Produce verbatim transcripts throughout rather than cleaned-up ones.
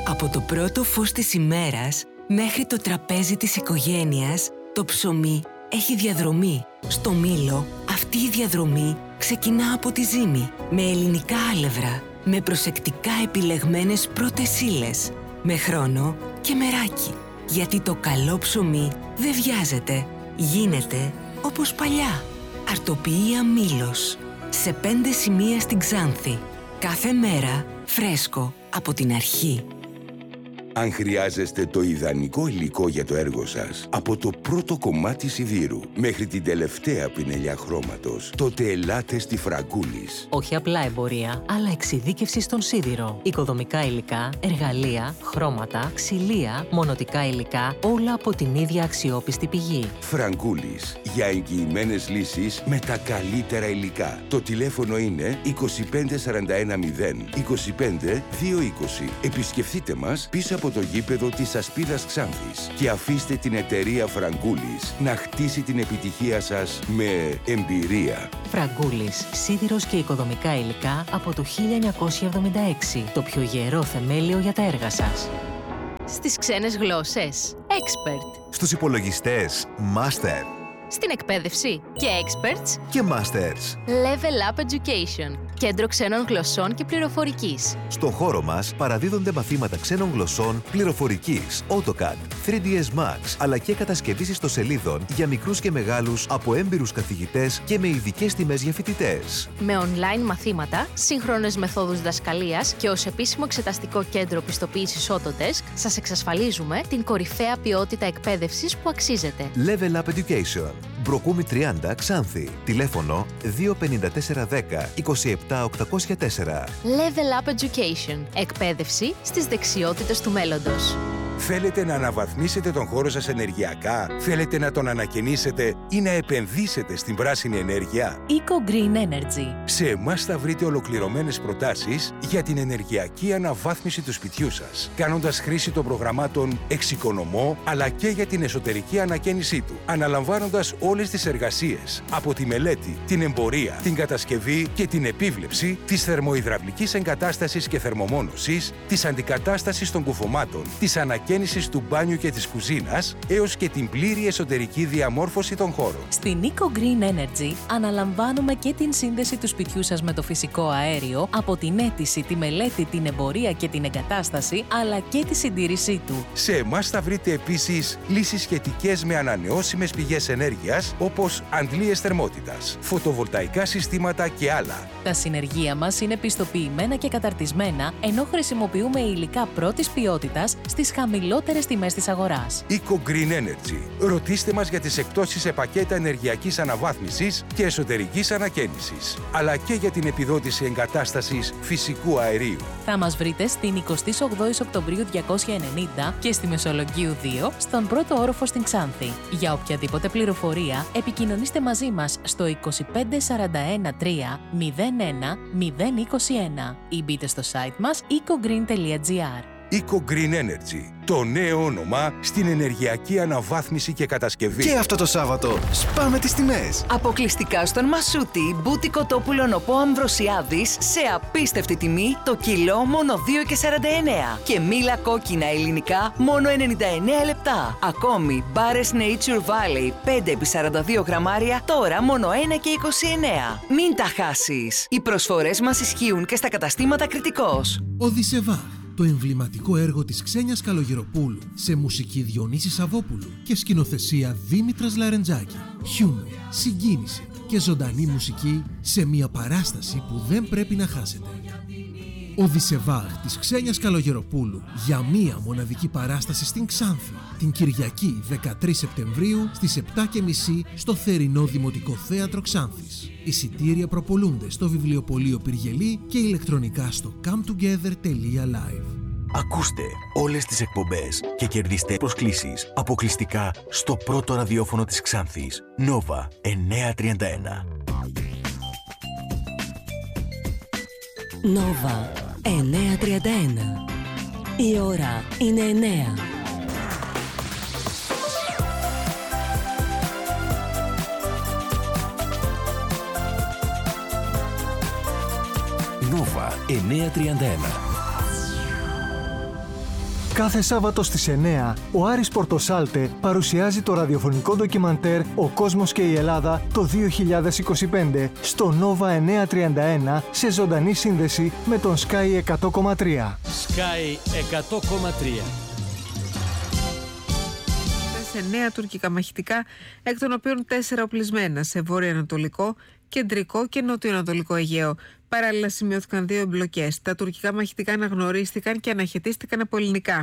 Από το πρώτο φως της ημέρας μέχρι το τραπέζι της οικογένειας, το ψωμί έχει διαδρομή. Στο Μήλο, αυτή η διαδρομή ξεκινά από τη ζύμη, με ελληνικά άλευρα, με προσεκτικά επιλεγμένες πρώτες ύλες, με χρόνο και μεράκι. Γιατί το καλό ψωμί δεν βιάζεται, γίνεται όπως παλιά. Αρτοποιία Μήλος, σε πέντε σημεία στην Ξάνθη. Κάθε μέρα φρέσκο από την αρχή. Αν χρειάζεστε το ιδανικό υλικό για το έργο σας, από το πρώτο κομμάτι σιδήρου μέχρι την τελευταία πινελιά χρώματος, τότε ελάτε στη Φραγκούλης. Όχι απλά εμπορία, αλλά εξειδίκευση στον σίδηρο. Οικοδομικά υλικά, εργαλεία, χρώματα, ξυλία, μονοτικά υλικά, όλα από την ίδια αξιόπιστη πηγή. Φραγκούλης, για εγγυημένες λύσεις με τα καλύτερα υλικά. Το τηλέφωνο είναι είκοσι πέντε σαράντα ένα μηδέν είκοσι πέντε δύο είκοσι. Επισκεφτείτε μας πίσω από το γήπεδο της Ασπίδας Ξάνθης και αφήστε την εταιρεία Φραγκούλης να χτίσει την επιτυχία σας με εμπειρία. Φραγκούλης, σίδηρος και οικοδομικά υλικά από το χίλια εννιακόσια εβδομήντα έξι. Το πιο γερό θεμέλιο για τα έργα σας. Στις ξένες γλώσσες, Expert. Στους υπολογιστές, Master. Στην εκπαίδευση και Experts Και Masters. Level Up Education. Κέντρο ξένων γλωσσών και πληροφορικής. Στο χώρο μας παραδίδονται μαθήματα ξένων γλωσσών, πληροφορικής, AutoCAD, θρι ντι ες Max, αλλά και κατασκευής ιστοσελίδων για μικρούς και μεγάλους από έμπειρους καθηγητές και με ειδικές τιμές για φοιτητές. Με online μαθήματα, σύγχρονες μεθόδους διδασκαλίας και ως επίσημο εξεταστικό κέντρο πιστοποίησης Autodesk, σας εξασφαλίζουμε την κορυφαία ποιότητα εκπαίδευσης που αξίζετε. Level Up Education. Μπροκούμι τριάντα, Ξάνθη. Τηλέφωνο δύο πέντε τέσσερα ένα μηδέν είκοσι επτά οκτακόσια τέσσερα. Level Up Education. Εκπαίδευση στις δεξιότητες του μέλλοντος. Θέλετε να αναβαθμίσετε τον χώρο σας ενεργειακά? Θέλετε να τον ανακαινήσετε ή να επενδύσετε στην πράσινη ενέργεια? Eco Green Energy. Σε εμάς θα βρείτε ολοκληρωμένες προτάσεις για την ενεργειακή αναβάθμιση του σπιτιού σας, κάνοντας χρήση των προγραμμάτων Εξοικονομώ, αλλά και για την εσωτερική ανακαίνισή του, αναλαμβάνοντας όλες τις εργασίες, από τη μελέτη, την εμπορία, την κατασκευή και την επίβλεψη της θερμοϊδραυλικής εγκατάστασης και θερμομόνωσης, της αντικατάστασης των κουφωμάτων, της ανακαίνισης του μπάνιου και της κουζίνας, έως και την πλήρη εσωτερική διαμόρφωση των χώρων. Στην Eco Green Energy αναλαμβάνουμε και την σύνδεση του σπιτιού σας με το φυσικό αέριο, από την αίτηση, τη μελέτη, την εμπορία και την εγκατάσταση, αλλά και τη συντήρησή του. Σε εμάς θα βρείτε επίσης λύσεις σχετικές με ανανεώσιμες πηγές ενέργειας, όπως αντλίες θερμότητας, φωτοβολταϊκά συστήματα και άλλα. Τα συνεργεία μας είναι πιστοποιημένα και καταρτισμένα, ενώ χρησιμοποιούμε υλικά πρώτης ποιότητας στις χαμηλότερες τιμές της αγοράς. Eco Green Energy. Ρωτήστε μας για τις εκπτώσεις σε πακέτα ενεργειακής αναβάθμισης και εσωτερικής ανακαίνισης, αλλά και για την επιδότηση εγκατάστασης φυσικού αερίου. Θα μας βρείτε στην εικοστή όγδοη Οκτωβρίου διακόσια ενενήντα και στη Μεσολογγίου δύο, στον πρώτο όροφο στην Ξάνθη. Για οποιαδήποτε πληροφορία, επικοινωνήστε μαζί μας στο είκοσι πέντε σαράντα ένα τρία μηδέν ένα μηδέν είκοσι ένα ή μπείτε στο site μας eco green τελεία gr. Eco Green Energy. Το νέο όνομα στην ενεργειακή αναβάθμιση και κατασκευή. Και αυτό το Σάββατο σπάμε τις τιμές. Αποκλειστικά στον Μασούτη, μπούτι κοτόπουλο Οπό Αμβροσιάδης σε απίστευτη τιμή, το κιλό μόνο δύο και σαράντα εννέα. Και μήλα κόκκινα ελληνικά μόνο ενενήντα εννέα λεπτά. Ακόμη, μπάρες Nature Valley πέντε επί σαράντα δύο γραμμάρια τώρα μόνο ένα και είκοσι εννέα. Μην τα χάσεις. Οι προσφορές μας ισχύουν και στα καταστήματα Κρητικός. Οδυσσεβά. Το εμβληματικό έργο της Ξένιας Καλογεροπούλου σε μουσική Διονύση Σαββόπουλου και σκηνοθεσία Δήμητρας Λαρεντζάκη. Χιούμορ, συγκίνηση και ζωντανή μουσική σε μια παράσταση που δεν πρέπει να χάσετε. Οδυσσεβάχ της Ξένιας Καλογεροπούλου για μία μοναδική παράσταση στην Ξάνθη την Κυριακή δεκατρείς Σεπτεμβρίου στις επτά και μισή στο Θερινό Δημοτικό Θέατρο Ξάνθης. Εισιτήρια προπολούνται στο βιβλιοπωλείο Πυργελή και ηλεκτρονικά στο come together τελεία live. Ακούστε όλες τις εκπομπές και κερδίστε προσκλήσεις αποκλειστικά στο πρώτο ραδιόφωνο της Ξάνθης, Nova εννιακόσια τριάντα ένα. Nova εννιακόσια τριάντα ένα. Η ώρα είναι εννέα. Nova εννιακόσια τριάντα ένα. Κάθε Σάββατο στις εννέα, ο Άρης Πορτοσάλτε παρουσιάζει το ραδιοφωνικό ντοκιμαντέρ «Ο κόσμος και η Ελλάδα» το δύο χιλιάδες είκοσι πέντε στο Nova εννιακόσια τριάντα ένα σε ζωντανή σύνδεση με τον Sky εκατό κόμμα τρία. Sky εκατό κόμμα τρία. Σε νέα τουρκικά μαχητικά, εκ των οποίων τέσσερα οπλισμένα σε βόρειο-ανατολικό, κεντρικό και νότιο-ανατολικό Αιγαίο. Παράλληλα σημειώθηκαν δύο εμπλοκές. Τα τουρκικά μαχητικά αναγνωρίστηκαν και αναχαιτίστηκαν από ελληνικά.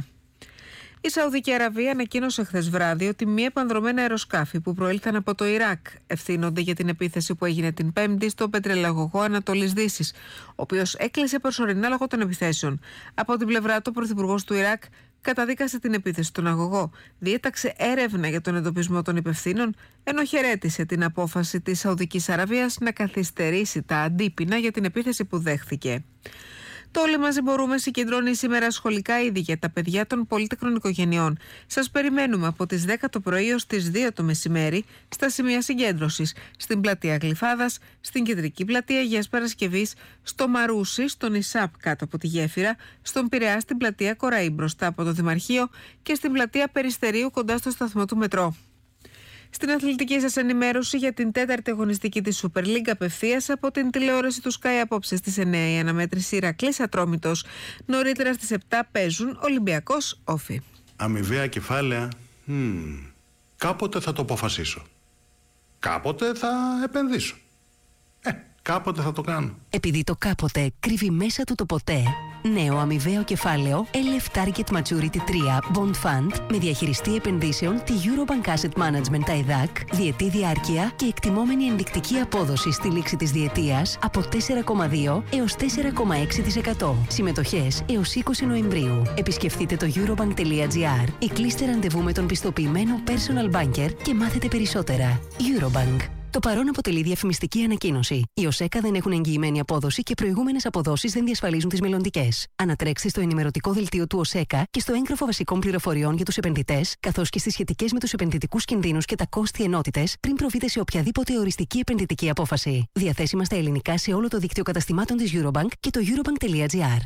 Η Σαουδική Αραβία ανακοίνωσε χθες βράδυ ότι μη επανδρωμένα αεροσκάφη που προήλθαν από το Ιράκ ευθύνονται για την επίθεση που έγινε την Πέμπτη στο πετρελαγωγό Ανατολής Δύσης, ο οποίος έκλεισε προσωρινά λόγω των επιθέσεων. Από την πλευρά του, ο πρωθυπουργός του Ιράκ καταδίκασε την επίθεση στον αγωγό, διέταξε έρευνα για τον εντοπισμό των υπευθύνων, ενώ χαιρέτησε την απόφαση της Σαουδικής Αραβίας να καθυστερήσει τα αντίπεινα για την επίθεση που δέχθηκε. Το Όλοι Μαζί Μπορούμε συγκεντρώνει σήμερα σχολικά είδη για τα παιδιά των πολύτεκνων οικογενειών. Σας περιμένουμε από τις δέκα το πρωί ως τις δύο το μεσημέρι στα σημεία συγκέντρωσης, στην πλατεία Γλυφάδας, στην κεντρική πλατεία Αγίας Παρασκευής, στο Μαρούσι, στον Ισάπ κάτω από τη Γέφυρα, στον Πειραιά στην πλατεία Κοραή μπροστά από το Δημαρχείο και στην πλατεία Περιστερίου κοντά στο σταθμό του μετρό. Στην αθλητική σας ενημέρωση για την τέταρτη αγωνιστική της Super League απευθείας από την τηλεόραση του Sky απόψε στις εννέα η αναμέτρηση Ηρακλής Ατρόμητος. Νωρίτερα στις επτά παίζουν Ολυμπιακός Όφη. Αμοιβαία κεφάλαια, hmm. κάποτε θα το αποφασίσω. Κάποτε θα επενδύσω. Ε, κάποτε θα το κάνω. Επειδή το κάποτε κρύβει μέσα του το ποτέ, νέο αμοιβαίο κεφάλαιο ελ εφ Target Maturity τρία Bond Fund με διαχειριστή επενδύσεων τη Eurobank Asset Management τα ΕΔΑΚ, διετή διάρκεια και εκτιμόμενη ενδεικτική απόδοση στη λήξη της διετίας από τέσσερα κόμμα δύο έως τέσσερα κόμμα έξι τοις εκατό. Συμμετοχές έως είκοσι Νοεμβρίου. Επισκεφτείτε το eurobank τελεία gr ή κλείστε ραντεβού με τον πιστοποιημένο personal banker και μάθετε περισσότερα. Eurobank. Το παρόν αποτελεί διαφημιστική ανακοίνωση. Οι ΟΣΕΚΑ δεν έχουν εγγυημένη απόδοση και προηγούμενες αποδόσεις δεν διασφαλίζουν τις μελλοντικές. Ανατρέξτε στο ενημερωτικό δελτίο του ΟΣΕΚΑ και στο έγγραφο βασικών πληροφοριών για τους επενδυτές, καθώς και στις σχετικές με τους επενδυτικούς κινδύνους και τα κόστη ενότητες πριν προβείτε σε οποιαδήποτε οριστική επενδυτική απόφαση. Διαθέσιμα στα ελληνικά σε όλο το δίκτυο καταστημάτων της Eurobank και το eurobank τελεία gr.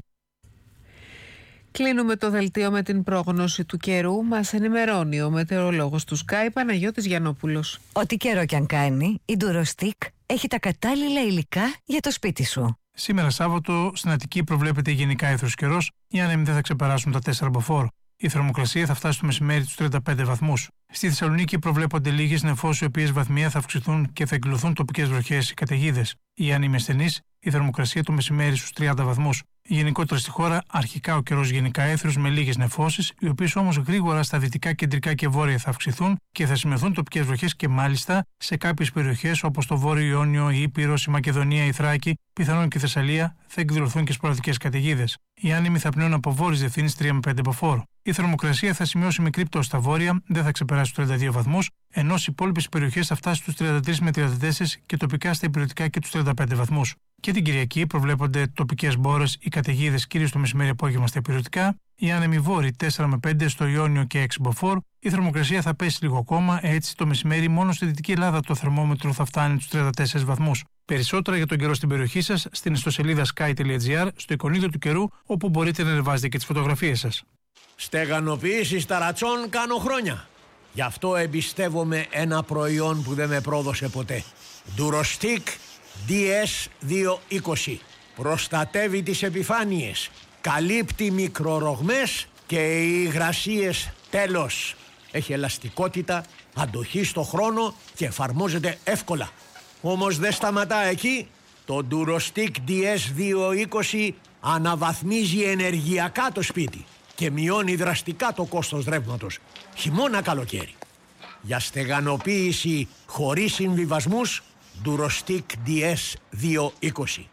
Κλείνουμε το δελτίο με την πρόγνωση του καιρού. Μας ενημερώνει ο μετεωρολόγος του Sky, Παναγιώτης Γιαννόπουλος. Ό,τι καιρό κι αν κάνει, η Durostick έχει τα κατάλληλα υλικά για το σπίτι σου. Σήμερα Σάββατο στην Αττική προβλέπεται γενικά αίθρος καιρός, οι άνεμοι δεν θα ξεπεράσουν τα τέσσερα μποφόρ. Η θερμοκρασία θα φτάσει στο μεσημέρι τους τριάντα πέντε βαθμούς. Στη Θεσσαλονίκη προβλέπονται λίγες νεφώσεις, οι οποίες βαθμία θα αυξηθούν και θα εκκλωθούν τοπικές βροχές ή καταιγίδες. Οι άνεμοι ασθενείς, η θερμοκρασία το μεσημέρι στους τριάντα βαθμούς. Γενικότερα στη χώρα, αρχικά ο καιρός γενικά έθριος με λίγες νεφώσεις, οι οποίες όμως γρήγορα στα δυτικά, κεντρικά και βόρεια θα αυξηθούν και θα σημειωθούν τοπικές βροχές και μάλιστα σε κάποιες περιοχές όπως το Βόρειο Ιόνιο, η Ήπειρος, η Μακεδονία, η Θράκη, πιθανόν και η Θεσσαλία, θα εκδηλωθούν και σποραδικές καταιγίδες. Οι άνεμοι θα πνέουν από βόρειες διευθύνσεις τρία με πέντε μποφόρ. Η θερμοκρασία θα σημειώσει μικρή πτώση στα βόρεια, δεν θα ξεπεράσει τους τριάντα δύο βαθμούς, ενώ στις υπόλοιπες περιοχές θα φτάσει στους τριάντα τρία με τριάντα τέσσερα και τοπικά στα υπηρετικά και τους τριάντα πέντε βαθμούς. Και την Κυριακή προβλέπονται τοπικές μπόρες ή καταιγίδες κυρίως το μεσημέρι απόγευμα στα υπηρετικά, οι άνεμοι βόρειοι τέσσερα με πέντε στο Ιόνιο και έξι μποφόρ. Η θερμοκρασία θα πέσει λίγο ακόμα, έτσι το μεσημέρι μόνο στη Δυτική Ελλάδα το θερμόμετρο θα φτάνει στους τριάντα τέσσερα βαθμούς. Περισσότερα για τον καιρό στην περιοχή σας στην ιστοσελίδα sky τελεία gr, στο εικονίδιο του καιρού, όπου μπορείτε να ανεβάζετε και τις φωτογραφίες σας. Στεγανοποίησης ταρατσών κάνω χρόνια. Γι' αυτό εμπιστεύομαι ένα προϊόν που δεν με πρόδωσε ποτέ. Durostick ντι ες διακόσια είκοσι. Προστατεύει τις επιφάνειες, καλύπτει μικρορογμές και οι υγρασίες τέλος. Έχει ελαστικότητα, αντοχή στο χρόνο και εφαρμόζεται εύκολα. Όμως δεν σταματά εκεί. Το Durostick ντι ες διακόσια είκοσι αναβαθμίζει ενεργειακά το σπίτι και μειώνει δραστικά το κόστος ρεύματος, χειμώνα καλοκαίρι. Για στεγανοποίηση χωρίς συμβιβασμούς, Durostick ντι ες διακόσια είκοσι.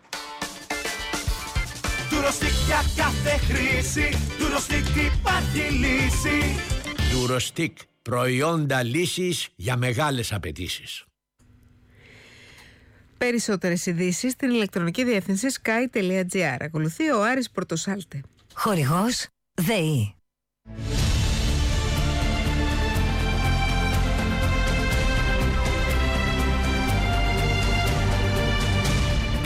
Durostick για κάθε χρήση, Durostick υπάρχει λύση. Durostick, προϊόντα λύσης για μεγάλες απαιτήσεις. Περισσότερες ειδήσεις στην ηλεκτρονική διεύθυνση sky τελεία gr. Ακολουθεί ο Άρης Πορτοσάλτε. Χορηγός ΔΕΗ.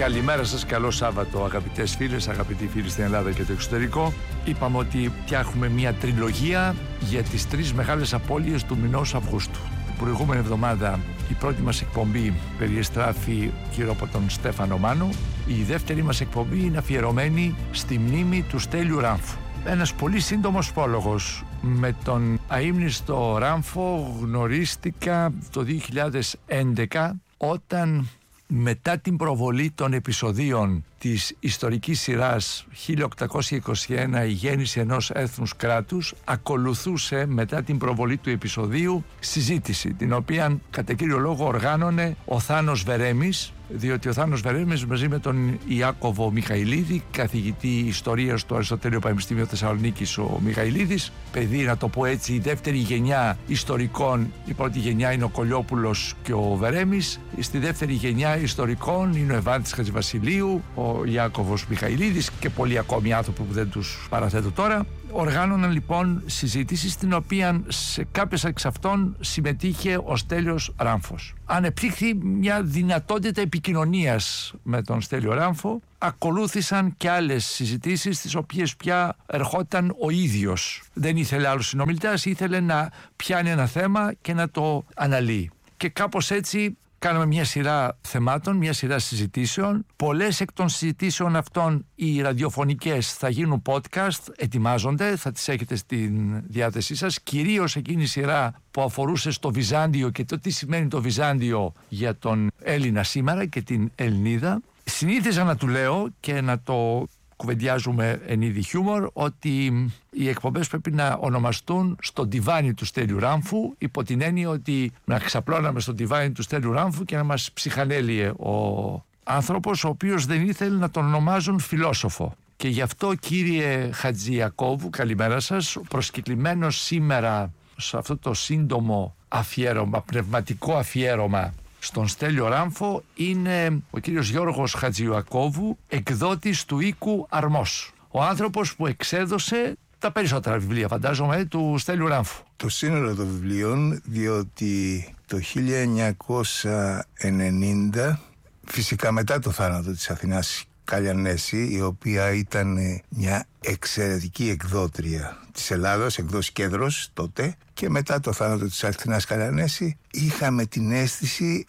Καλημέρα σας, καλό Σάββατο αγαπητές φίλες, αγαπητοί φίλοι στην Ελλάδα και το εξωτερικό. Είπαμε ότι φτιάχνουμε μια τριλογία για τις τρεις μεγάλες απώλειες του μηνός Αυγούστου. Την προηγούμενη εβδομάδα η πρώτη μας εκπομπή περιεστράφη γύρω από τον Στέφανο Μάνο. Η δεύτερη μας εκπομπή είναι αφιερωμένη στη μνήμη του Στέλιου Ράμφου. Ένας πολύ σύντομος πρόλογος. Με τον αείμνηστο Ράμφο γνωρίστηκα το δύο χιλιάδες έντεκα, όταν μετά την προβολή των επεισοδίων της ιστορικής σειράς χίλια οκτακόσια είκοσι ένα, η γέννηση ενός έθνους κράτους, ακολουθούσε μετά την προβολή του επεισοδίου συζήτηση, την οποία κατά κύριο λόγο οργάνωνε ο Θάνος Βερέμης, διότι ο Θάνος Βερέμης μαζί με τον Ιάκωβο Μιχαηλίδη, καθηγητή ιστορίας στο Αριστοτέλειο Πανεπιστήμιο Θεσσαλονίκης ο Μιχαηλίδης, παιδί, να το πω έτσι, η δεύτερη γενιά ιστορικών, η πρώτη γενιά είναι ο Κολιόπουλος και ο Βερέμης, στη δεύτερη γενιά ιστορικών είναι ο Ευάντης Χατζηβασιλείου, ο Ιάκωβος Μιχαηλίδης και πολλοί ακόμη άνθρωποι που δεν τους παραθέτω τώρα. Οργάνωναν λοιπόν συζήτηση, στην οποία σε κάποιες εξ αυτών συμμετείχε ο Στέλιος Ράμφος. Ανεπτύχθη μια δυνατότητα επικοινωνίας με τον Στέλιο Ράμφο. Ακολούθησαν και άλλες συζητήσεις, τις οποίες πια ερχόταν ο ίδιος. Δεν ήθελε άλλους συνομιλητές, ήθελε να πιάνει ένα θέμα και να το αναλύει. Και κάπως έτσι κάναμε μια σειρά θεμάτων, μια σειρά συζητήσεων. Πολλές εκ των συζητήσεων αυτών, οι ραδιοφωνικές, θα γίνουν podcast, ετοιμάζονται, θα τις έχετε στην διάθεσή σας. Κυρίως εκείνη η σειρά που αφορούσε στο Βυζάντιο και το τι σημαίνει το Βυζάντιο για τον Έλληνα σήμερα και την Ελληνίδα. Συνήθιζα να του λέω και να το κουβεντιάζουμε εν είδη χιούμορ, ότι οι εκπομπές πρέπει να ονομαστούν στο τιβάνι του Στέλιου Ράμφου, υπό την έννοια ότι να ξαπλώναμε στο τιβάνι του Στέλιου Ράμφου και να μας ψυχανέλυε ο άνθρωπος, ο οποίος δεν ήθελε να τον ονομάζουν φιλόσοφο. Και γι' αυτό, κύριε Χατζηιακώβου, καλημέρα σας, προσκεκλημένος σήμερα σε αυτό το σύντομο αφιέρωμα, πνευματικό αφιέρωμα στον Στέλιο Ράμφο, είναι ο κύριος Γιώργος Χατζηιακώβου, εκδότης του οίκου Αρμός. Ο άνθρωπος που εξέδωσε τα περισσότερα βιβλία, φαντάζομαι, του Στέλιου Ράμφου. Το σύνολο των βιβλίων, διότι το χίλια εννιακόσια ενενήντα, φυσικά μετά το θάνατο της Αθηνάς Καλιανέση, η οποία ήταν μια εξαιρετική εκδότρια της Ελλάδος, εκδόσεις Κέντρος τότε, και μετά το θάνατο της Αθηνάς Καλιανέση είχαμε την αίσθηση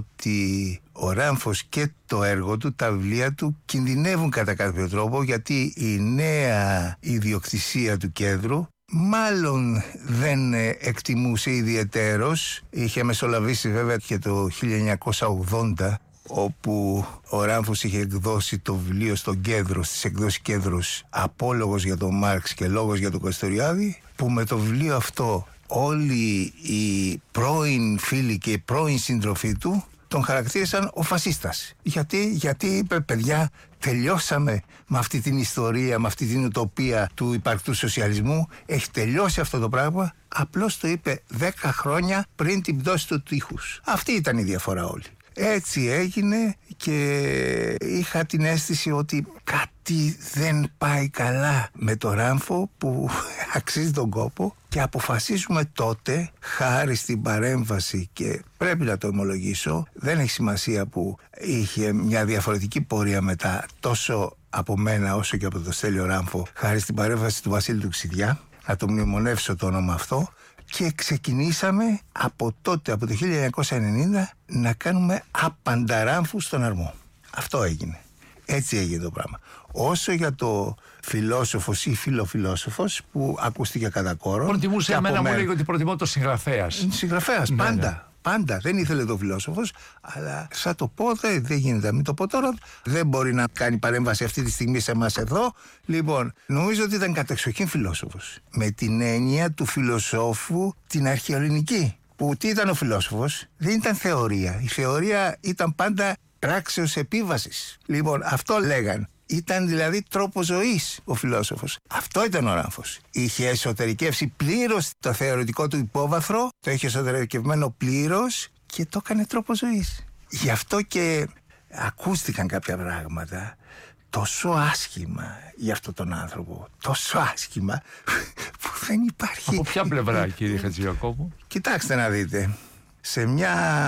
ότι ο Ράμφος και το έργο του, τα βιβλία του, κινδυνεύουν κατά κάποιο τρόπο, γιατί η νέα ιδιοκτησία του Κέντρου μάλλον δεν εκτιμούσε ιδιαιτέρως. Είχε μεσολαβήσει βέβαια και το χίλια εννιακόσια ογδόντα, όπου ο Ράμφος είχε εκδώσει το βιβλίο στον Κέντρο, στις εκδόσεις Κέντρος, Απόλογος για τον Μάρξ και Λόγος για τον Καστοριάδη, που με το βιβλίο αυτό όλοι οι πρώην φίλοι και οι πρώην σύντροφοί του τον χαρακτήρισαν ο φασίστας. Γιατί, γιατί είπε, παιδιά, τελειώσαμε με αυτή την ιστορία, με αυτή την ουτοπία του υπαρκτού σοσιαλισμού, έχει τελειώσει αυτό το πράγμα. Απλώς το είπε δέκα χρόνια πριν την πτώση του τείχους. Αυτή ήταν η διαφορά όλη. Έτσι έγινε και είχα την αίσθηση ότι κάτι δεν πάει καλά με το Ράμφο, που αξίζει τον κόπο, και αποφασίζουμε τότε, χάρη στην παρέμβαση, και πρέπει να το ομολογήσω, δεν έχει σημασία που είχε μια διαφορετική πορεία μετά, τόσο από μένα όσο και από το Στέλιο Ράμφο, χάρη στην παρέμβαση του Βασίλη του Ξηδιά, να το μνημονεύσω το όνομα αυτό. Και ξεκινήσαμε από τότε, από το χίλια εννιακόσια ενενήντα, να κάνουμε άπαντα Ράμφου στον Αρμό. Αυτό έγινε. Έτσι έγινε το πράγμα. Όσο για το φιλόσοφος ή φιλοφιλόσοφος, που ακούστηκε κατά κόρο. Προτιμούσε εμένα, μου λέει ότι προτιμώ το συγγραφέας. Συγγραφέας, ναι, πάντα. Ναι. Πάντα. Δεν ήθελε το φιλόσοφος, αλλά θα το πω, δεν, δεν γίνεται να μην το πω τώρα. Δεν μπορεί να κάνει παρέμβαση αυτή τη στιγμή σε εμάς εδώ. Λοιπόν, νομίζω ότι ήταν κατεξοχήν φιλόσοφος. Με την έννοια του φιλοσόφου την αρχαιοελληνική. Που τι ήταν ο φιλόσοφος? Δεν ήταν θεωρία. Η θεωρία ήταν πάντα πράξεως επίβασης. Λοιπόν, αυτό λέγαν. Ήταν δηλαδή τρόπο ζωής ο φιλόσοφος. Αυτό ήταν ο Ράμφος. Είχε εσωτερικεύσει πλήρως το θεωρητικό του υπόβαθρο, το είχε εσωτερικευμένο πλήρως και το έκανε τρόπο ζωής. Γι' αυτό και ακούστηκαν κάποια πράγματα τόσο άσχημα για αυτόν τον άνθρωπο. Τόσο άσχημα που δεν υπάρχει. Από ποια πλευρά, κύριε Χατζηιακώβου? Κοιτάξτε να δείτε. Σε μια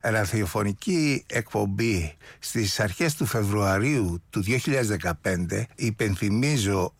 ραδιοφωνική εκπομπή στις αρχές του Φεβρουαρίου του δύο χιλιάδες δεκαπέντε. Υπενθυμίζω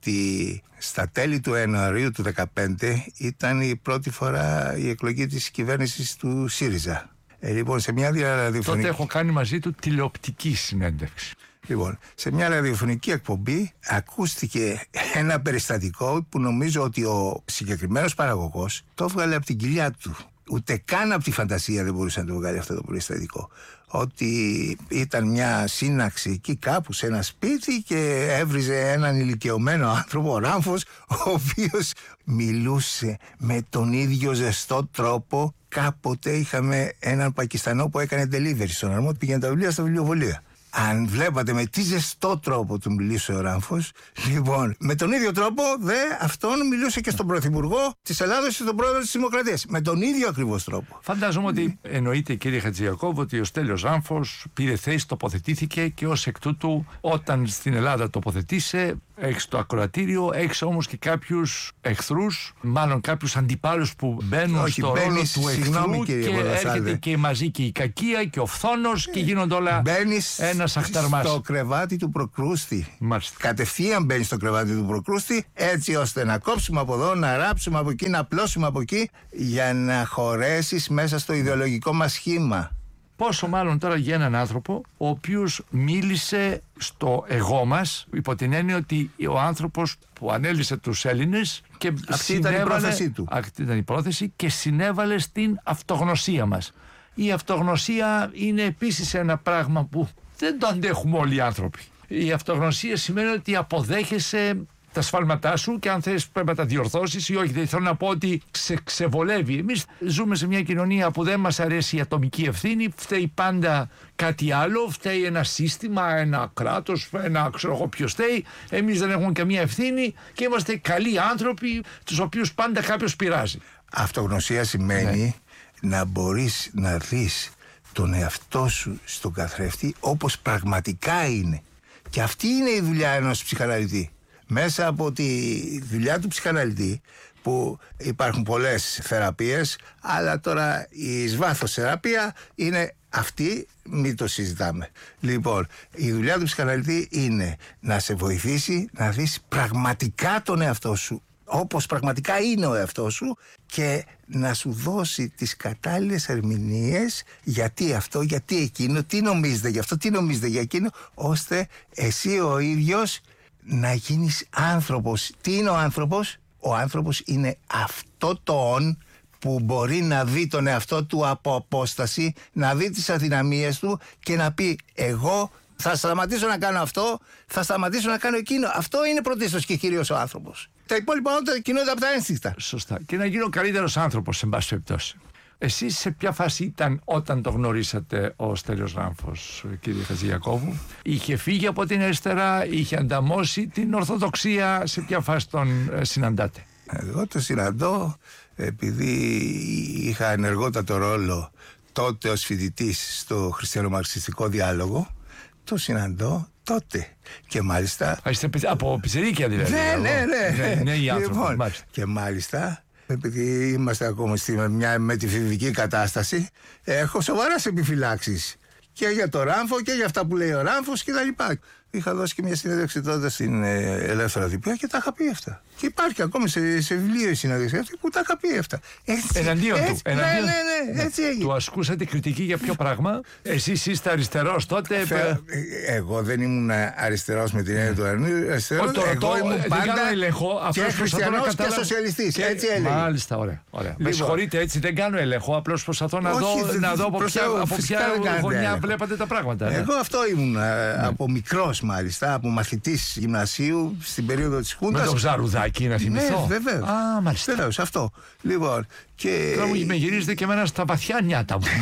ότι στα τέλη του Ιανουαρίου του δύο χιλιάδες δεκαπέντε ήταν η πρώτη φορά η εκλογή της κυβέρνησης του ΣΥΡΙΖΑ. Ε, λοιπόν, σε μια ραδιοφωνική... Τότε έχω κάνει μαζί του τηλεοπτική συνέντευξη. Λοιπόν, σε μια ραδιοφωνική εκπομπή ακούστηκε ένα περιστατικό που νομίζω ότι ο συγκεκριμένος παραγωγός το έβγαλε από την κοιλιά του. Ούτε καν από τη φαντασία δεν μπορούσε να το βγάλει αυτό το περιστατικό. Ότι ήταν μια σύναξη εκεί κάπου σε ένα σπίτι και έβριζε έναν ηλικιωμένο άνθρωπο, ο Ράμφος, ο οποίος μιλούσε με τον ίδιο ζεστό τρόπο. Κάποτε είχαμε έναν Πακιστανό που έκανε delivery στον αρμό, πήγαινε τα βιβλία στα βιβλιοβολία. Αν βλέπατε με τι ζεστό τρόπο του μιλούσε ο Ράμφος, λοιπόν, με τον ίδιο τρόπο δε αυτόν μιλούσε και στον Πρωθυπουργό της Ελλάδος και στον Πρόεδρο της Δημοκρατίας. Με τον ίδιο ακριβώς τρόπο. Φαντάζομαι ότι εννοείται, κύριε Χατζηακόβου, ότι ο Στέλιος Ράμφος πήρε θέση, τοποθετήθηκε και ως εκ τούτου, όταν στην Ελλάδα τοποθετήσε, έχεις το ακροατήριο, έχεις όμως και κάποιους εχθρούς, μάλλον κάποιους αντιπάλους που μπαίνουν Όχι, στο ρόλο του εχθρού κύριε, και έρχεται και μαζί και η κακία και ο φθόνος και γίνονται όλα ένας αχταρμάς. Στο κρεβάτι του προκρούστη. Μάλιστα. Κατευθείαν μπαίνει στο κρεβάτι του προκρούστη, έτσι ώστε να κόψουμε από εδώ, να ράψουμε από εκεί, να πλώσουμε από εκεί, για να χωρέσεις μέσα στο ιδεολογικό μας σχήμα. Πόσο μάλλον τώρα για έναν άνθρωπο ο οποίος μίλησε στο εγώ μας, υπό την έννοια ότι ο άνθρωπος που ανέλυσε τους Έλληνες και αυτή συνέβαλε, ήταν η πρόθεσή του. Αυτή ήταν η πρόθεση και συνέβαλε στην αυτογνωσία μας. Η αυτογνωσία είναι επίσης ένα πράγμα που δεν το αντέχουμε όλοι οι άνθρωποι. Η αυτογνωσία σημαίνει ότι αποδέχεσαι τα σφάλματά σου και αν θες πρέπει να τα διορθώσεις ή όχι. Δεν θέλω να πω ότι σε ξεβολεύει. Εμείς ζούμε σε μια κοινωνία που δεν μας αρέσει η ατομική ευθύνη, φταίει πάντα κάτι άλλο, φταίει ένα σύστημα, ένα κράτος, ένα ξέρω εγώ ποιος φταίει. Εμείς δεν έχουμε καμία ευθύνη και είμαστε καλοί άνθρωποι, τους οποίους πάντα κάποιος πειράζει. Αυτογνωσία σημαίνει ναι. να μπορείς να δεις τον εαυτό σου στον καθρέφτη όπως πραγματικά είναι. Και αυτή είναι η δουλειά ενός ψυχαναλυτή. Μέσα από τη δουλειά του ψυχαναλυτή, που υπάρχουν πολλές θεραπείες, αλλά τώρα η εις βάθος θεραπεία είναι αυτή, μην το συζητάμε. Λοιπόν, η δουλειά του ψυχαναλυτή είναι να σε βοηθήσει να δεις πραγματικά τον εαυτό σου, όπως πραγματικά είναι ο εαυτός σου, και να σου δώσει τις κατάλληλες ερμηνείες γιατί αυτό, γιατί εκείνο, τι νομίζετε γι' αυτό, τι νομίζετε για εκείνο, ώστε εσύ ο ίδιος να γίνεις άνθρωπος. Τι είναι ο άνθρωπος? Ο άνθρωπος είναι αυτό το «ον» που μπορεί να δει τον εαυτό του από απόσταση, να δει τις αδυναμίες του και να πει εγώ θα σταματήσω να κάνω αυτό, θα σταματήσω να κάνω εκείνο. Αυτό είναι πρωτίστως και κυρίως ο άνθρωπος. Τα υπόλοιπα όλα κινούνται από τα ένστικτα. Σωστά. Και να γίνω καλύτερος άνθρωπος, σε πάση περιπτώσει. Εσείς σε ποια φάση ήταν όταν το γνωρίσατε ο Στέλιος Ράμφος, κύριε Χατζηακόβου? Είχε φύγει από την αριστερά, είχε ανταμώσει την Ορθοδοξία, σε ποια φάση τον ε, συναντάτε? Εγώ το συναντώ επειδή είχα ενεργότατο ρόλο τότε ως φοιτητής στο χριστιανομαρξιστικό διάλογο. Το συναντώ τότε. Και μάλιστα. Α, είστε από πιτσιρίκια δηλαδή? Ναι, ναι, ναι. Ναι, ναι, λοιπόν, και μάλιστα, επειδή είμαστε ακόμα στη, μια, με τη φοιτητική κατάσταση, έχω σοβαρές επιφυλάξεις και για το Ράμφο και για αυτά που λέει ο Ράμφος και τα λοιπά. Είχα δώσει και μια συνέντευξη τότε στην ε, Ελεύθερα Διπλά και τα είχα πει αυτά. Και υπάρχει ακόμη σε, σε βιβλίο η συνέντευξη αυτή που τα είχα πει αυτά. Έτσι, εναντίον έτσι, του. Ναι, εναντίον... ναι, ναι, ναι, έτσι έγινε. Του ασκούσατε κριτική για ποιο πράγμα? Εσείς είστε αριστερός τότε? Φε... Εγώ δεν ήμουν αριστερός με την έννοια του αριστερός. Εγώ ήμουν πάντα έλεγχο, και χριστιανός και, κατάλα... και σοσιαλιστής. Και... Έτσι έλεγε. Μάλιστα, ωραία. ωραία. Λοιπόν. Με συγχωρείτε, έτσι δεν κάνω έλεγχο. Απλώς προσπαθώ να δω, Όχι, να δω από ποια, από ποια γωνιά βλέπατε τα πράγματα. Εγώ αυτό ήμουν από μικρός μάλιστα, από μαθητής γυμνασίου στην περίοδο της Χούντας. Με το ψαρουδάκι να θυμηθώ. Ναι, βεβαίως. Α, μάλιστα. Βεβαίως, αυτό. Λοιπόν, και... Τώρα μου με γυρίζετε και εμένα στα βαθιά νιάτα μου.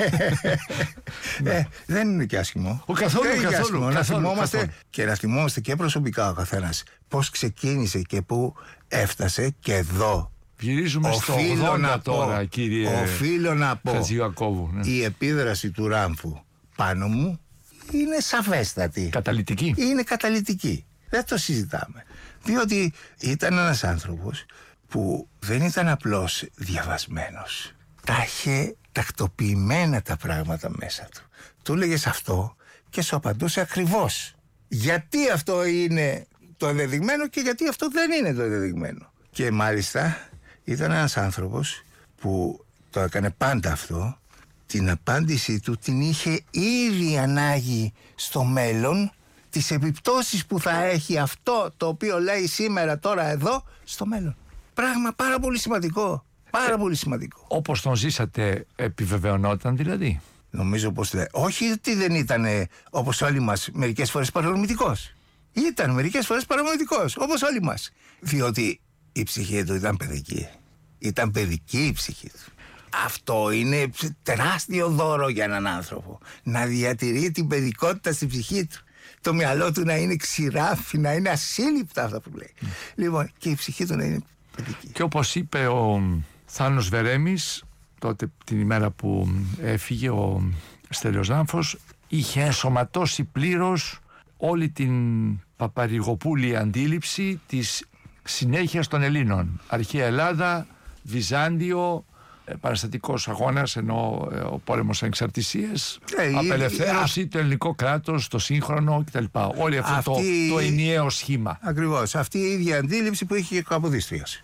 ε, δεν είναι και άσχημο. Ο, καθόλου, δεν καθόλου, καθόλου, να θυμόμαστε καθόλου. Και να θυμόμαστε και προσωπικά ο καθένας πώς ξεκίνησε και πού έφτασε και εδώ. Γυρίζουμε στο ογδόντα τώρα, κύριε Οφείλω να πω, Χατζηακόβου, ναι. Η επίδραση του Ράμφου πάνω μου είναι σαφέστατη. Καταλυτική. Είναι καταλυτική. Δεν το συζητάμε. Διότι ήταν ένας άνθρωπος που δεν ήταν απλώς διαβασμένος. Τα είχε τακτοποιημένα τα πράγματα μέσα του. Του έλεγες αυτό και σου απαντούσε ακριβώς. Γιατί αυτό είναι το ενδεδειγμένο και γιατί αυτό δεν είναι το ενδεδειγμένο. Και μάλιστα ήταν ένας άνθρωπος που το έκανε πάντα αυτό. Την απάντησή του την είχε ήδη ανάγει στο μέλλον, τις επιπτώσεις που θα έχει αυτό το οποίο λέει σήμερα τώρα εδώ στο μέλλον. Πράγμα πάρα πολύ σημαντικό. Πάρα πολύ σημαντικό. Όπως τον ζήσατε, επιβεβαιωνόταν δηλαδή? Νομίζω πως δεν. Όχι ότι δεν ήταν όπως όλοι μας μερικές φορές παρορμητικός. Ήταν μερικές φορές παρορμητικός, όπως όλοι μας. Διότι η ψυχή του ήταν παιδική. Ήταν παιδική η ψυχή του. Αυτό είναι τεράστιο δώρο για έναν άνθρωπο. Να διατηρεί την παιδικότητα στην ψυχή του. Το μυαλό του να είναι ξηράφι, να είναι ασύλληπτα αυτά που λέει. Mm. Λοιπόν, και η ψυχή του να είναι παιδική. Και όπως είπε ο Θάνος Βερέμης, τότε την ημέρα που έφυγε ο Στέλιος Ράμφος, είχε ενσωματώσει πλήρως όλη την παπαρηγοπούλη αντίληψη της συνέχειας των Ελλήνων. Αρχαία Ελλάδα, Βυζάντιο, παραστατικός αγώνας, ενώ ο πόλεμος εξαρτησίες, ε, απελευθέρωση, α... το ελληνικό κράτος, το σύγχρονο κτλ. Όλο αυτό αυτή... το, το ενιαίο σχήμα. Ακριβώς. Αυτή η ίδια αντίληψη που είχε και ο Καποδίστριας.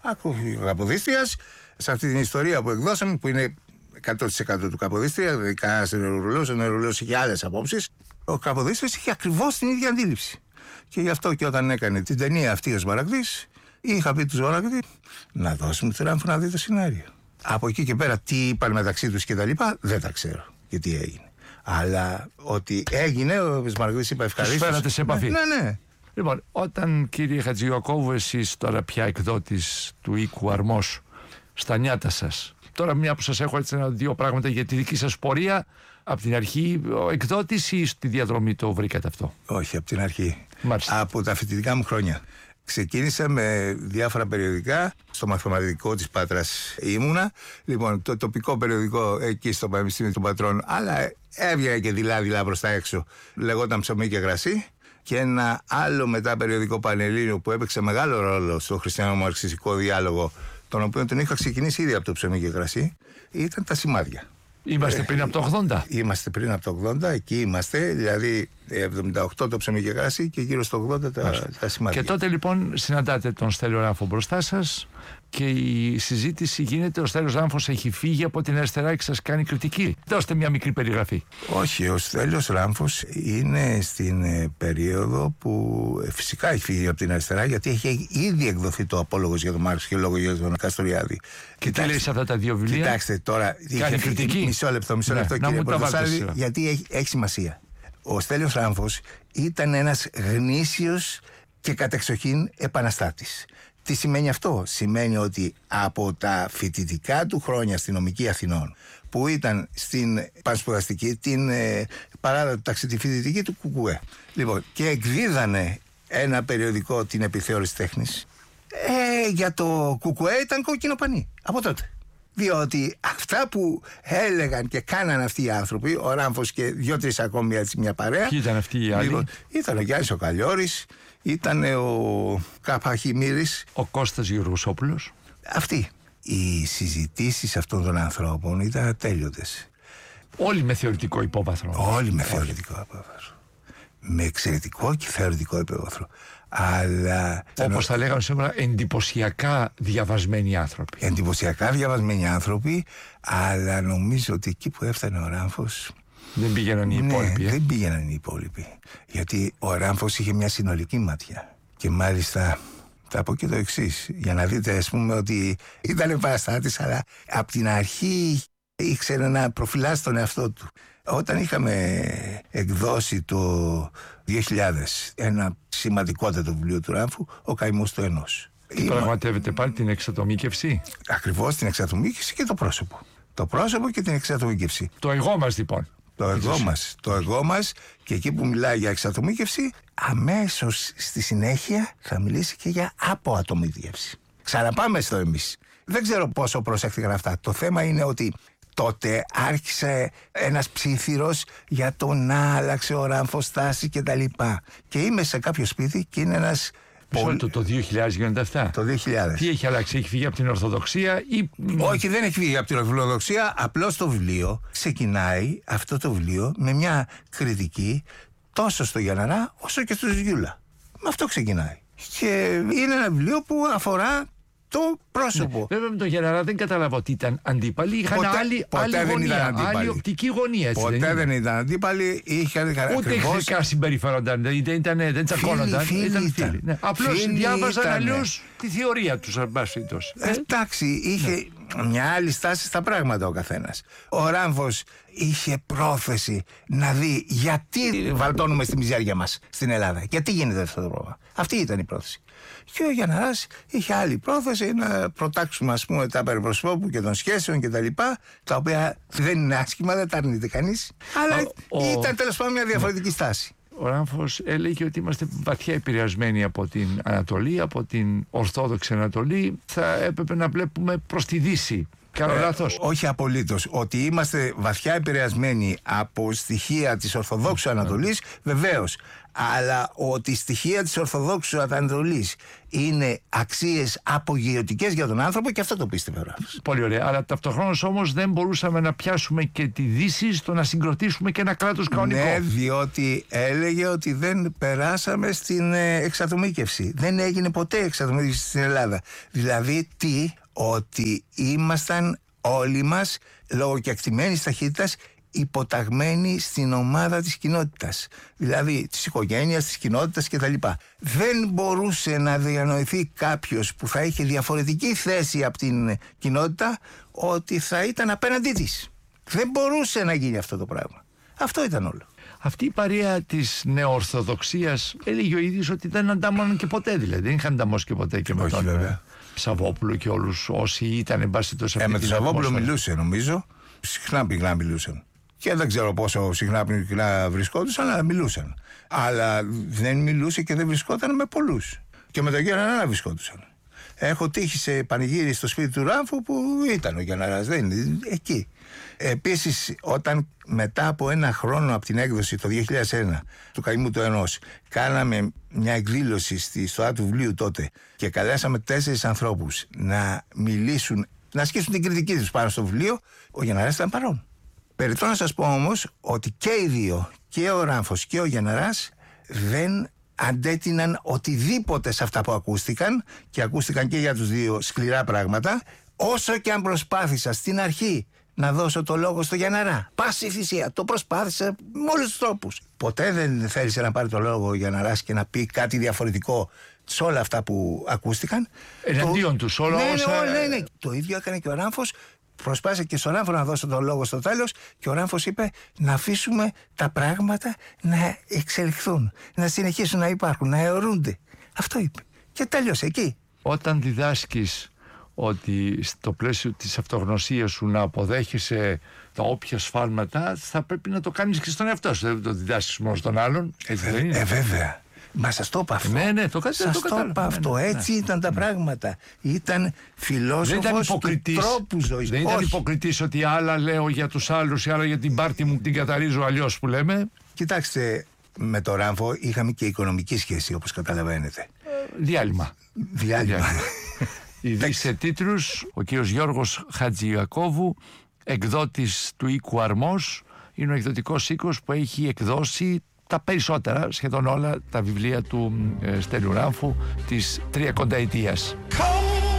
Ο Καποδίστριας, σε αυτή την ιστορία που εκδώσαμε, που είναι εκατό τοις εκατό του Καποδίστρια, δηλαδή κανένας νευρολόγος, ο νευρολόγος είχε άλλες απόψεις. Ο Καποδίστριας είχε ακριβώς την ίδια αντίληψη. Και γι' αυτό και όταν έκανε την ταινία αυτή ο Σμαραγδής, είχα πει του Σμαραγδί να δώσουμε τη Ράμφο να δει το σενάριο. Από εκεί και πέρα τι είπαν μεταξύ τους και τα λοιπά, δεν τα ξέρω και τι έγινε. Αλλά ότι έγινε, ο Σμαραγδής είπε ευχαρίστως. Τους φέρατε σε επαφή. Ναι, ναι. Λοιπόν, όταν κύριε Χατζηακώβου, εσείς τώρα πια εκδότης του οίκου Αρμός, στα νιάτα σας, τώρα μια που σας έχω έτσι ένα-δύο πράγματα για τη δική σας πορεία, από την αρχή ο εκδότης ή στη διαδρομή το βρήκατε αυτό? Όχι, από την αρχή. Μάλιστα. Από τα φοιτητικά μου χρόνια. Ξεκίνησα με διάφορα περιοδικά. Στο μαθηματικό της Πάτρας ήμουνα. Λοιπόν, το τοπικό περιοδικό εκεί στο Πανεπιστήμιο των Πατρών, αλλά έβγαινε και δειλά-δειλά προς τα έξω. Λεγόταν Ψωμί και Γρασί. Και ένα άλλο μετά περιοδικό Πανελλήνιο που έπαιξε μεγάλο ρόλο στο χριστιανο-μαρξιστικό διάλογο, τον οποίο τον είχα ξεκινήσει ήδη από το Ψωμί και Γρασί, ήταν τα Σημάδια. Είμαστε πριν από το ογδόντα. Είμαστε πριν από το ογδόντα, εκεί είμαστε, δηλαδή εβδομήντα οκτώ το Ψωμί και Γρασί και γύρω στο ογδόντα τα, τα Σημάδια. Και τότε λοιπόν συναντάτε τον Στέλιο Ράμφο μπροστά σας και η συζήτηση γίνεται, ο Στέλιος Ράμφος έχει φύγει από την αριστερά και σας κάνει κριτική. Δώστε μια μικρή περιγραφή. Όχι, ο Στέλιος Ράμφος είναι στην ε, περίοδο που ε, φυσικά έχει φύγει από την αριστερά, γιατί έχει ήδη εκδοθεί το Απόλογος για τον Μάρξ και ο Λόγος για τον Καστοριάδη. Και τι λέει σε αυτά τα δύο βιβλία? Κοιτάξτε τώρα, κάνει είχε, κριτική. Μισό λεπτό, μισό ναι, λεπτό κύριε Πορτοσάλη, γιατί έχει, έχει σημασία. Ο Στέλιος Ράμφος ήταν ένας γνήσιος και κατεξοχήν επαναστάτης. Τι σημαίνει αυτό? Σημαίνει ότι από τα φοιτητικά του χρόνια στην Νομική Αθηνών, που ήταν στην πανσπουδαστική, την ε, παράδα του ταξιτιφοιτητική του Κουκουέ, λοιπόν, και εκδίδανε ένα περιοδικό, την Επιθεώρηση Τέχνης, ε, για το Κουκουέ ήταν κόκκινο πανί από τότε. Διότι αυτά που έλεγαν και κάναν αυτοί οι άνθρωποι, ο Ράμφος και δύο-τρεις ακόμη έτσι μια παρέα. Ποιοι ήταν αυτοί οι άλλοι? Λοιπόν, ήταν ο Γιάννης ο Καλλιόρης, ήταν ο Καπαχημύρης, ο Κώστας Γεωργοσόπουλος. Αυτοί. Οι συζητήσεις αυτών των ανθρώπων ήταν ατέλειωτες. Όλοι με θεωρητικό υπόβαθρο. Όλοι με θεωρητικό υπόβαθρο. Με εξαιρετικό και θεωρητικό υπόβαθρο. Αλλά. Όπως θα λέγαμε σήμερα, εντυπωσιακά διαβασμένοι άνθρωποι. Εντυπωσιακά διαβασμένοι άνθρωποι, αλλά νομίζω ότι εκεί που έφτανε ο Ράμφος. Δεν πήγαιναν οι ναι, υπόλοιποι. Ε? Δεν πήγαιναν οι υπόλοιποι. Γιατί ο Ράμφος είχε μια συνολική ματιά. Και μάλιστα θα πω και το εξής, για να δείτε, ας πούμε, ότι ήταν επαναστάτης, αλλά από την αρχή ήξερε να προφυλάσει τον εαυτό του. Όταν είχαμε εκδώσει το δύο χιλιάδες ένα σημαντικότατο βιβλίο του Ράμφου, ο Καημός του Ενός. Τι πραγματεύεται πάλι την εξατομίκευση? Ακριβώς, την εξατομίκευση και το πρόσωπο. Το πρόσωπο και την εξατομίκευση. Το εγώ μας λοιπόν. Το εγώ μας, το εγώ μας, και εκεί που μιλάει για εξατομίκευση, αμέσως στη συνέχεια θα μιλήσει και για αποατομίκευση. Ξαναπάμε στο εμείς. Δεν ξέρω πόσο προσέχθηκαν αυτά. Το θέμα είναι ότι τότε άρχισε ένας ψήθυρος για το να άλλαξε ο Ράμφος στάση και τα λοιπά. Και είμαι σε κάποιο σπίτι και είναι ένας Πολύ... Το, το δύο χιλιάδες γίνονται αυτά. Το δύο χιλιάδες. Τι έχει αλλάξει, έχει φύγει από την Ορθοδοξία ή... Όχι, δεν έχει φύγει από την Ορθοδοξία. Απλώς το βιβλίο ξεκινάει, αυτό το βιβλίο, με μια κριτική τόσο στο Γιανναρά όσο και στο Ζιούλα. Με αυτό ξεκινάει. Και είναι ένα βιβλίο που αφορά το πρόσωπο. Ναι, βέβαια με τον Γιανναρά δεν κατάλαβα ότι ήταν αντίπαλοι. Είχαν ποτέ, άλλη, ποτέ άλλη δεν γωνία, ήταν αντίπαλοι. άλλη οπτική γωνία. Έτσι, ποτέ δεν, δεν ήταν αντίπαλοι. Είχαν ούτε εχθρικά συμπεριφέρονταν. Δεν, ήταν, δεν τσακώνονταν. Φίλοι, ήταν ήταν. φίλοι. Ναι. Απλώς διάβαζαν αλλιώς τη θεωρία τους. Ε, Εντάξει, είχε ναι. μια άλλη στάση στα πράγματα ο καθένας. Ο Ράμφος είχε πρόθεση να δει γιατί βαλτώνουμε στη μιζέρια μας στην Ελλάδα. Γιατί γίνεται αυτό το πρόβλημα. Αυτή ήταν η πρόθεση. Και ο Γιανναράς είχε άλλη πρόθεση να προτάξουμε, ας πούμε, τα περί προσώπου και των σχέσεων και τα λοιπά, τα οποία δεν είναι άσχημα, δεν τα αρνείται κανείς, αλλά ο, ήταν ο... τέλος πάντων μια διαφορετική στάση. Ο Ράμφος έλεγε ότι είμαστε βαθιά επηρεασμένοι από την Ανατολή, από την Ορθόδοξη Ανατολή. Θα έπρεπε να βλέπουμε προς τη Δύση. Κάνω ε, λάθος? Όχι απολύτως. Ότι είμαστε βαθιά επηρεασμένοι από στοιχεία της Ορθοδόξου Ανατολής, βεβαίως. Αλλά ότι στοιχεία της Ορθοδόξου Ανατολής είναι αξίες απογειωτικές για τον άνθρωπο, και αυτό το πίστευε ο Ράμφος. Πολύ ωραία. Αλλά ταυτοχρόνως όμως δεν μπορούσαμε να πιάσουμε και τη Δύση στο να συγκροτήσουμε και ένα κράτος κανονικό. Ναι, διότι έλεγε ότι δεν περάσαμε στην εξατομίκευση. Δεν έγινε ποτέ εξατομίκευση στην Ελλάδα. Δηλαδή τι? Ότι ήμασταν όλοι μας λόγω κεκτημένης ταχύτητας υποταγμένοι στην ομάδα της κοινότητας, δηλαδή της οικογένειας, της κοινότητας κτλ. Δεν μπορούσε να διανοηθεί κάποιος που θα είχε διαφορετική θέση από την κοινότητα ότι θα ήταν απέναντί της. Δεν μπορούσε να γίνει αυτό το πράγμα. Αυτό ήταν όλο. Αυτή η παρέα της νεοορθοδοξίας έλεγε ο ίδιος ότι δεν αντάμωναν και ποτέ, δηλαδή δεν είχαν ανταμώσει και ποτέ και με τον βέβαια. Σαββόπουλο και όλους όσοι ήταν εν πάση τόσο αυτή. Ε, με τον Σαββόπουλο μιλούσε, νομίζω. Συχνά πυκνά μιλούσαν. Και δεν ξέρω πόσο συχνά πυκνά βρισκόντουσαν, αλλά μιλούσαν. Αλλά δεν μιλούσε και δεν βρισκόταν με πολλούς. Και με τον Γιανναρά βρισκόντουσαν. Έχω τύχει σε πανηγύρι στο σπίτι του Ράμφου που ήταν ο Γιανναράς, δεν είναι εκεί. Επίσης, όταν μετά από ένα χρόνο από την έκδοση το δύο χιλιάδες ένα του Καημού του Ενός κάναμε μια εκδήλωση στη στοά του βιβλίου τότε και καλέσαμε τέσσερις ανθρώπους να μιλήσουν, να ασκήσουν την κριτική τους πάνω στο βιβλίο, ο Γιανναράς ήταν παρόν. Περιττώ να σας πω όμως ότι και οι δύο, και ο Ράμφος και ο Γιανναράς, δεν αντέτειναν οτιδήποτε σε αυτά που ακούστηκαν, και ακούστηκαν και για τους δύο σκληρά πράγματα, όσο και αν προσπάθησα στην αρχή να δώσω το λόγο στο Γιανναρά. Πάση θυσία, το προσπάθησα με όλους τους τρόπους. Ποτέ δεν θέλησε να πάρει το λόγο ο Γιανναράς και να πει κάτι διαφορετικό σε όλα αυτά που ακούστηκαν. Εναντίον τους όλα ναι, όσα... ναι, ναι, ναι. Το ίδιο έκανε και ο Ράμφος. Προσπάθησε και στον Ράμφο να δώσω τον λόγο στο τέλος, και ο Ράμφος είπε να αφήσουμε τα πράγματα να εξελιχθούν, να συνεχίσουν να υπάρχουν, να αιωρούνται. Αυτό είπε. Και τέλειωσε εκεί. Όταν διδάσκεις ότι στο πλαίσιο της αυτογνωσίας σου να αποδέχεσαι τα όποια σφάλματα, θα πρέπει να το κάνεις και στον εαυτό σου. Δεν το διδάσκεις μόνο στον άλλον. Ε, ε, ε, βέβαια. Μα σας το είπα αυτό. Ναι, ναι, το, σας το, το είπα αυτό. Ναι, ναι, έτσι ναι. ήταν τα πράγματα. Ήταν φιλόσοφος του τρόπου ζωής. Δεν ήταν υποκριτής ότι άλλα λέω για τους άλλους ή άλλα για την πάρτη μου την καταρρίζω αλλιώς που λέμε. Κοιτάξτε, με το Ράμφο είχαμε και οικονομική σχέση, όπως καταλαβαίνετε. Διάλειμμα. Διάλειμμα. Ήδη σε τίτλους, ο κύριος Γιώργος Χατζηιακώβου, εκδότης του οίκου Αρμός, είναι ο εκδοτικός οίκος που έχει εκδώσει τα περισσότερα, σχεδόν όλα, τα βιβλία του ε, Στέλιου Ράμφου της τριακονταετίας.